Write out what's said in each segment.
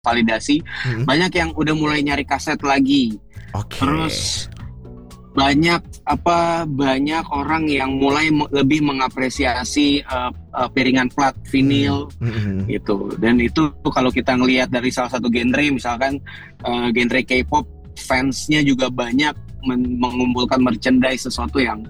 validasi, banyak yang udah mulai nyari kaset lagi. Terus banyak orang yang mulai lebih mengapresiasi piringan plat vinil gitu. Dan itu kalau kita ngelihat dari salah satu genre, misalkan genre K-pop, fansnya juga banyak mengumpulkan merchandise, sesuatu yang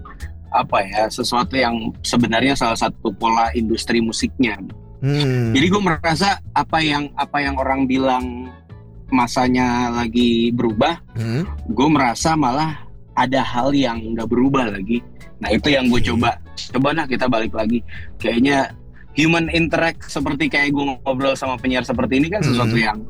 sebenarnya salah satu pola industri musiknya. Jadi gue merasa apa yang orang bilang masanya lagi berubah, gue merasa malah ada hal yang nggak berubah lagi. Nah itu yang gue coba nah kita balik lagi. Kayaknya human interact seperti kayak gue ngobrol sama penyiar seperti ini kan sesuatu yang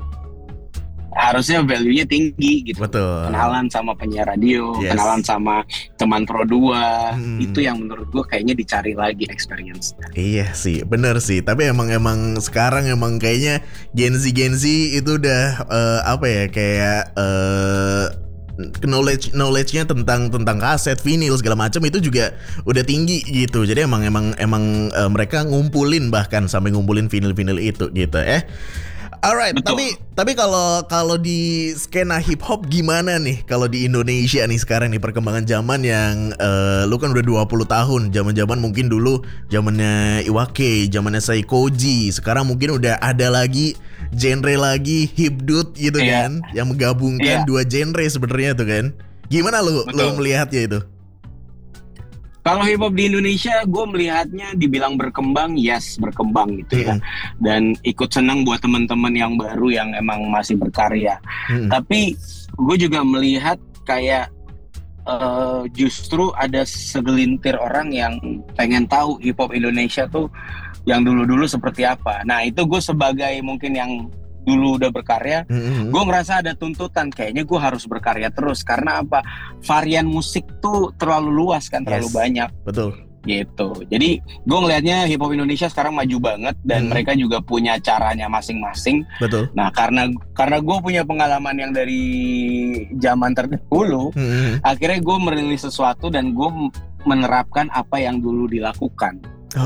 harusnya value-nya tinggi gitu. Betul. Kenalan sama penyiar radio, kenalan sama teman Pro 2, itu yang menurut gue kayaknya dicari lagi experience. Iya sih, bener sih. Tapi emang sekarang emang kayaknya Gen Z itu udah kayak knowledge-nya tentang kaset, vinyl segala macam itu juga udah tinggi gitu. Jadi emang mereka ngumpulin, bahkan sampai ngumpulin vinyl itu gitu. Alright, tapi kalau di skena hip hop gimana nih kalau di Indonesia nih sekarang nih perkembangan zaman yang lu kan udah 20 tahun, zaman mungkin dulu zamannya Iwake, zamannya Saikoji, sekarang mungkin udah ada lagi genre lagi hipdut gitu kan, yang menggabungkan dua genre sebenarnya tuh kan. Gimana lu melihatnya itu? Kalau hip hop di Indonesia, gue melihatnya dibilang berkembang, berkembang gitu ya. Dan ikut senang buat teman-teman yang baru yang emang masih berkarya. Tapi gue juga melihat kayak justru ada segelintir orang yang pengen tahu hip hop Indonesia tuh yang dulu-dulu seperti apa. Nah itu gue sebagai mungkin yang dulu udah berkarya, gue ngerasa ada tuntutan kayaknya gue harus berkarya terus, karena apa, varian musik tuh terlalu luas kan, terlalu banyak. Betul. Gitu. Jadi gue ngelihatnya hip hop Indonesia sekarang maju banget dan mereka juga punya caranya masing-masing. Betul. Nah karena gue punya pengalaman yang dari zaman terdahulu, akhirnya gue merilis sesuatu dan gue menerapkan apa yang dulu dilakukan.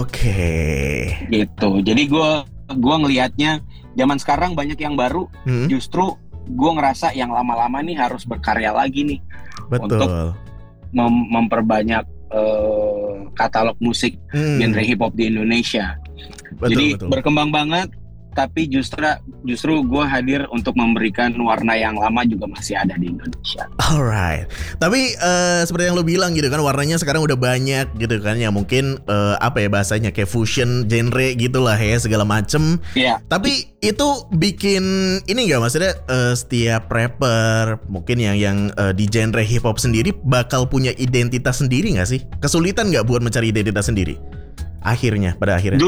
Gitu. Jadi gue ngelihatnya zaman sekarang banyak yang baru, justru gue ngerasa yang lama-lama nih harus berkarya lagi nih. Betul. Untuk memperbanyak katalog musik genre hip hop di Indonesia. Jadi berkembang banget, tapi justru gue hadir untuk memberikan warna yang lama juga masih ada di Indonesia. Alright. Tapi seperti yang lo bilang gitu kan, warnanya sekarang udah banyak gitu kan, ya mungkin bahasanya kayak fusion genre gitulah ya, segala macem. Tapi itu bikin ini nggak, maksudnya setiap rapper mungkin yang di genre hip hop sendiri bakal punya identitas sendiri nggak sih? Kesulitan nggak buat mencari identitas sendiri? Pada akhirnya.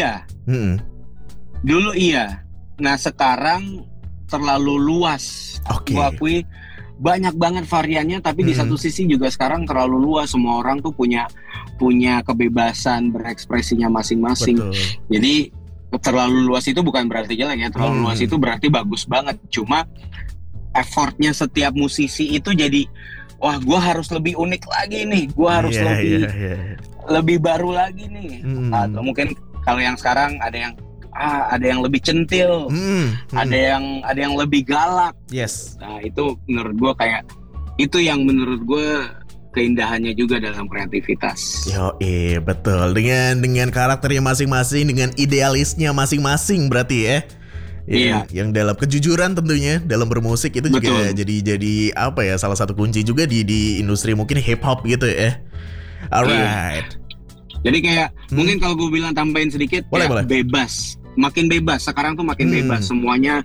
Dulu iya. Nah sekarang terlalu luas. Gue akui banyak banget variannya, tapi di satu sisi juga sekarang terlalu luas. Semua orang tuh punya kebebasan berekspresinya masing-masing. Jadi terlalu luas itu bukan berarti jelek ya. Terlalu luas itu berarti bagus banget. Cuma effortnya setiap musisi itu jadi, wah gue harus lebih unik lagi nih. Gue harus lebih baru lagi nih. Atau mungkin kalau yang sekarang ada yang lebih centil, ada yang lebih galak. Nah itu menurut gue kayak itu yang menurut gue keindahannya juga dalam kreativitas. Betul, dengan karakternya masing-masing, dengan idealisnya masing-masing berarti ya. Yang dalam kejujuran tentunya dalam bermusik itu juga jadi salah satu kunci juga di industri mungkin hip hop gitu ya. Alright. Jadi kayak mungkin kalau gue bilang tambahin sedikit, boleh. Bebas. Makin bebas sekarang tuh, makin bebas, semuanya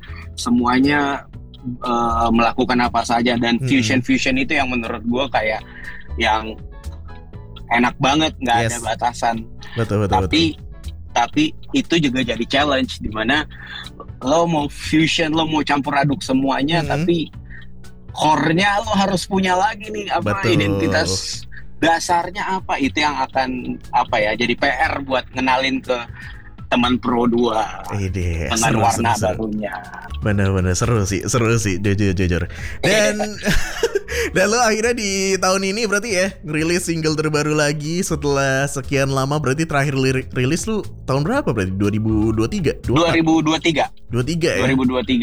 melakukan apa saja, dan fusion itu yang menurut gue kayak yang enak banget, nggak ada batasan. Betul. Tapi itu juga jadi challenge, dimana lo mau fusion, lo mau campur aduk semuanya, tapi core-nya lo harus punya lagi nih identitas dasarnya apa. Itu yang akan jadi PR buat ngenalin ke teman Pro 2 dengan warna barunya. Bener-bener seru sih jujur. Dan Dan lo akhirnya di tahun ini berarti ya rilis single terbaru lagi setelah sekian lama. Berarti terakhir rilis lu tahun berapa berarti? 2023? 2023 23 ya? 2023